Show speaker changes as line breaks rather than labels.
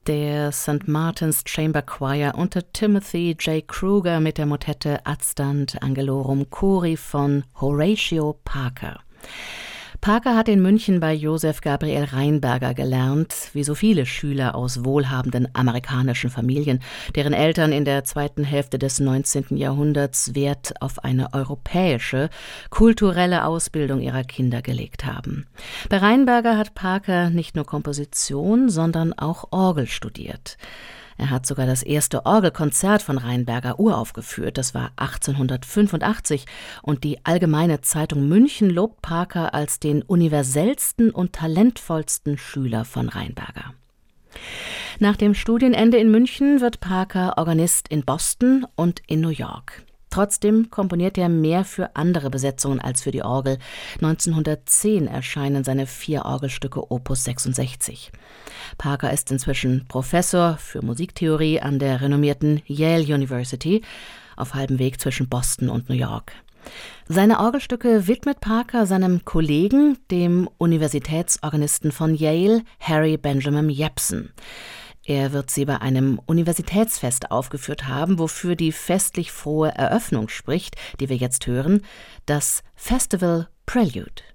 Der St. Martin's Chamber Choir unter Timothy J. Kruger mit der Motette Adstand Angelorum Chori von Horatio Parker. Parker hat in München bei Josef Gabriel Rheinberger gelernt, wie so viele Schüler aus wohlhabenden amerikanischen Familien, deren Eltern in der zweiten Hälfte des 19. Jahrhunderts Wert auf eine europäische, kulturelle Ausbildung ihrer Kinder gelegt haben. Bei Rheinberger hat Parker nicht nur Komposition, sondern auch Orgel studiert. Er hat sogar das erste Orgelkonzert von Rheinberger uraufgeführt. Das war 1885 und die Allgemeine Zeitung München lobt Parker als den universellsten und talentvollsten Schüler von Rheinberger. Nach dem Studienende in München wird Parker Organist in Boston und in New York. Trotzdem komponiert er mehr für andere Besetzungen als für die Orgel. 1910 erscheinen seine 4 Orgelstücke Opus 66. Parker ist inzwischen Professor für Musiktheorie an der renommierten Yale University, auf halbem Weg zwischen Boston und New York. Seine Orgelstücke widmet Parker seinem Kollegen, dem Universitätsorganisten von Yale, Harry Benjamin Jepsen. Er wird sie bei einem Universitätsfest aufgeführt haben, wofür die festlich frohe Eröffnung spricht, die wir jetzt hören, das Festival Prelude.